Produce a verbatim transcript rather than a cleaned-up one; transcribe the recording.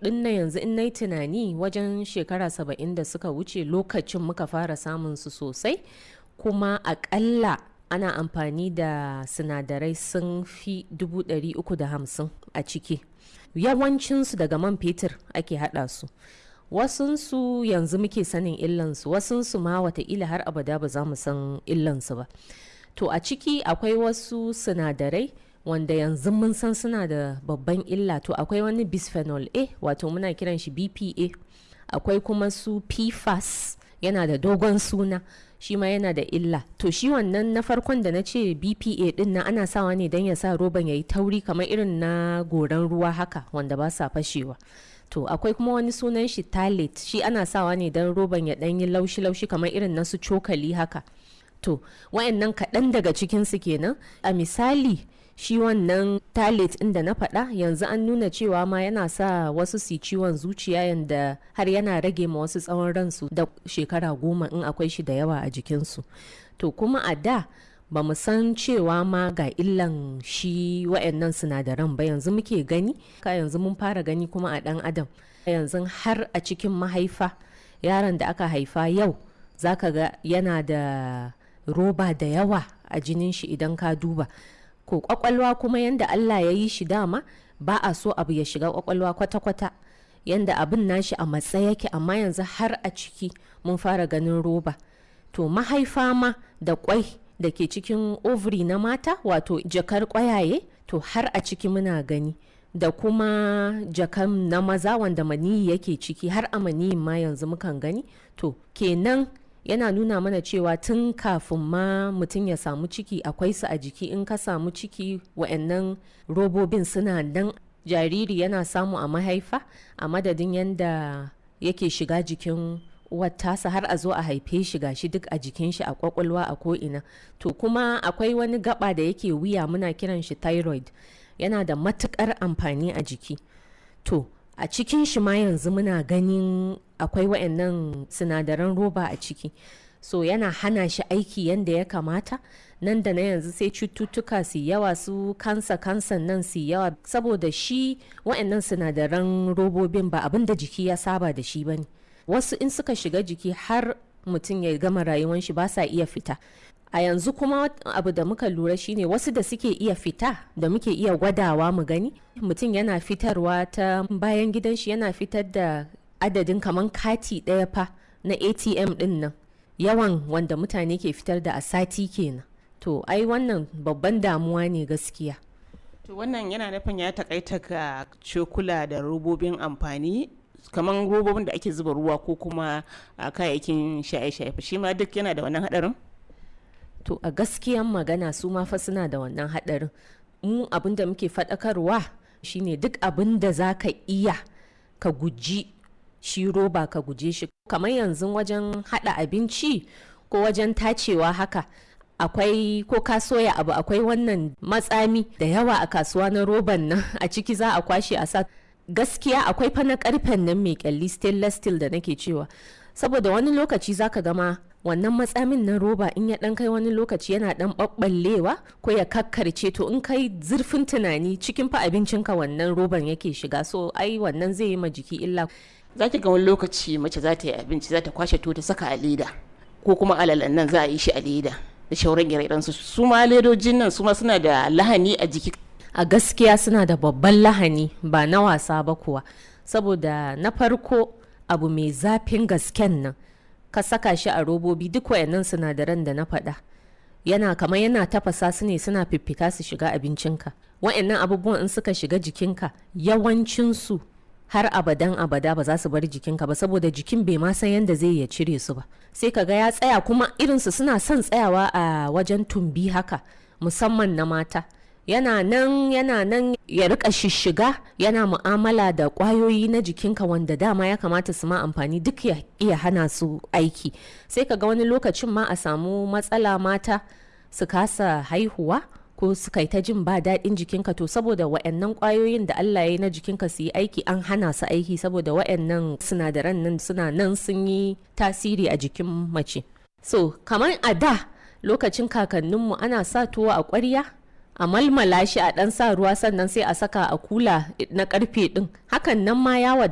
ɗin na yanzu in nayi tunani wajen shekara saba'in da suka wuce lokacin muka fara samun su sosai, kuma akalla ana amfani da sinadarai sun fi dubu ɗari uku da hamsin a ciki. Yawancinsu daga man fetur ake haɗa su. Wasunsu yanzu muke sanin illansu, wasunsu ma wataƙila har abada ba za mu san illansu ba. To a ciki akwai wasu sinadarai wanda yanzu mun san suna da babban illa. To akwai wani bisphenol A, wato muna kiran shi B P A. Akwai kuma su P F A S, yana da dogon suna, shi ma yana da illa. To shi wannan na farkon da na ce B P A din na ana sawa ne don ya sa roban ya yi tauri kamar irin na goran ruwa haka wanda ba sa fashewa. To akwai kuma wani sunan shi Talate, shi ana sawa ne don roban ya ɗan yi laushi-laushi kamar irin na su cokali haka. To wayannan kaɗan daga cikinsu kenan. A misali shi wannan Talate inda na faɗa yanzu an nuna cewa ma yana sa wasu su ciwon zuciya, yanda har yana rage ma wasu tsawon ransu da shekara goma in akwai shi da yawa a jikinsu. To kuma a da ba mu san cewa ma ga illan shi wayannan sinadaran ba, yanzu muke gani, ka yanzu mun fara gani kuma a ɗan adam. Yanzu har a cikin mahaifa yaron da aka haifa yau zaka ga yana da roba da yawa a jinin shi idan ka duba. Ko kwakwalwa kuma yanda Allah ya yi shi dama ba a so abu ya shiga kwakwalwa kwata-kwata, yanda abin nashi a matsa yake, amma yanzu har a ciki mun fara ganin roba. To mahaifa ma da kwai da ke cikin ovary na mata, wato jakar kwayaye, to har a ciki muna gani, da kuma jakan na maza wanda maniyi yake ciki, har a maniyin ma yanzu mukan gani. To kenan yana nuna mana cewa tun kafin ma mutum ya samu ciki akwai su a jiki. In ka samu ciki wa'annan robobin suna nan, jariri yana samu a mahaifa a madadin yanda yake shiga jikin uwar tasa har a zo a haife shi gashi duk a jikin shi, a kwakwalwa, a ko'ina. To kuma akwai wani gaba da yake wuya, muna kiran shi thyroid, yana da matukar amfani a jiki. To a cikin shi ma yanzu muna ganin akwai wa'annan sinadaran roba a ciki, so yana hana shi aiki yanda ya kamata. Nan da na yanzu sai cututtuka su yawa, su kansa kansan nan su yawa, saboda shi wa'annan sinadaran robobin ba abin da jiki ya saba da shi bane. Wasu in suka shiga jiki har mutum ya gama rayuwan shi ba sa iya fita. A yanzu kuma abu da muka lura shine wasu da suke iya fita, da muke iya gwadawa mu gani, mutum yana fitarwa ta bayan gidan shi, yana fitar da adadin kaman kati ɗaya fa na A T M din nan, yawan wanda mutane ke fitar da a sati kenan. To ai wannan babban damuwa ne gaskiya. To wannan yana nufin ya takaita ga cokula da robobin amfani, kaman robobin da ake zuba ruwa ko kuma a kayayyakin shaye-shaye, shi ma duk yana da wannan hadarin? To a gaskiyan magana su ma fa suna da wannan hadarin. Mu abin da muke faɗakarwa shine duk abin da za ka iya ka guji shi roba, ka guje shi. Kamar yanzu wajen hada abinci ko wajen tacewa haka, akwai ko ka soya abu akwai wannan matsami da yawa a kasuwa na roban nan, a ciki za a kwashe a sa. Gaskiya akwai fa na karfen nan mai kyalli, stainless steel da nake cewa, saboda wani lokaci zaka gama wannan matsamin na roba in ya dan kai wani lokaci yana dan babballewa ko ya kakkarce. To in kai zurfin tunani cikin fa abincinka wannan roban yake shiga, so ai wannan zai yi ma jiki illa. Za ki ga wani lokaci mace za ta yi abinci, za ta kwashe to ta saka a leda, ko kuma alalan nan za a yi shi a leda da shauran ire su su ma ledojin nan su ma suna da lahani a jiki. A gaskiya suna da babban lahani, ba na wasa ba kuwa, saboda na farko abu mai zafin gasken nan ka saka shi a robobi, duk wayannan sinadaran da na faɗa yana kamar yana tafasa su ne, suna fiffita su shiga abincinka. Wayannan abubuwan in suka shiga jikinka yawancinsu har abadan abada ba za su bar jikinka ba, saboda jikin bai ma san yadda zai ya cire su ba. Sai ka ga ya tsaya, kuma irinsu suna son tsayawa a wajen tumbi haka, musamman na mata. Yana nan yana nan ya rika shishiga, yana mu'amala da kwayoyi na jikinka wanda dama ya kamata su ma amfani, duk ya iya hana su aiki. Sai ka ga wani lokacin ma a samu matsala, mata su kasa haihuwa ko su kai ta jin ba daɗin jikinka. To saboda wa'annan kwayoyin da Allah ya yi na jikinka su yi aiki, an hana su aiki, saboda wa'annan sinadaran nan suna nan sun yi tasiri a jikin mace. So kamar a da lokacin kakanninmu ana sa tuwo a ƙwarya, a malmala shi a ɗan sa ruwa, sannan sai a saka a kula na ƙarfe ɗin, hakan nan ma ya wada